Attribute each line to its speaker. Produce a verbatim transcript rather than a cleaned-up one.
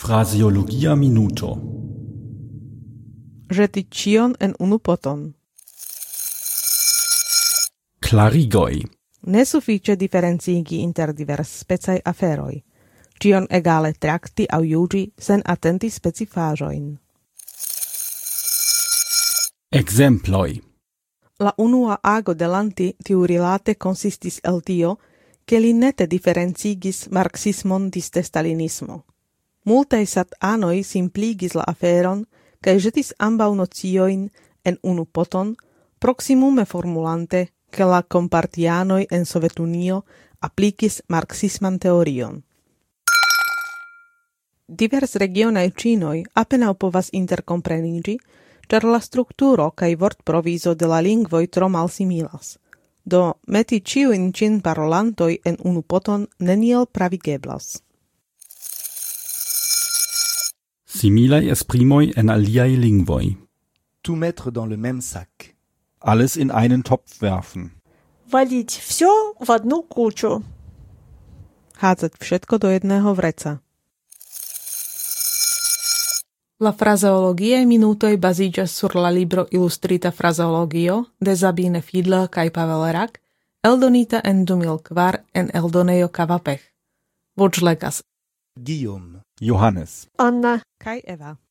Speaker 1: Fraseologia minuto.
Speaker 2: Ĵeti ĉion en unu poton.
Speaker 1: Klarigoj.
Speaker 2: Ne sufiĉe diferencigi inter diversspecaj aferoj. Ĉion egale trakti aŭ juĝi sen atenti specifaĵojn.
Speaker 1: Ekzemploj.
Speaker 2: La unua ago de Lanti tiurilate consistis el tio, che li nete differencigis marxismon diste stalinismo. Multaj sat-anoj simpligis la aferon, kaj ĵetis ambaŭ nociojn en unu poton, proximume formulante, che la kompartianoj en Sovetunio aplikis marxisman teorion. Divers regionaj ĉinoj apenaŭ povas interkompreniĝi, ĉar la strukturo kaj vortprovizo de la lingvoj tro malsimilas. Do meti ĉiujn ĉin-parolantoj en unu poton neniel pravigeblas.
Speaker 1: Similaj esprimoj en aliaj lingvoj.
Speaker 3: Tout mettre dans le même sac.
Speaker 1: Alles in einen Topf werfen.
Speaker 4: Валить все в одну кучу.
Speaker 2: Hádzať všetko do jedného vreca. La fraseologiae minutoj baziĝas sur la libro Illustrita fraseologio de Sabine Fiedler kaj Pavel Rak, eldonita en du mil kvar en eldonejo Kavapech. Voĉlegas
Speaker 3: Guillaume,
Speaker 1: Johannes.
Speaker 4: Anna
Speaker 2: kaj Eva.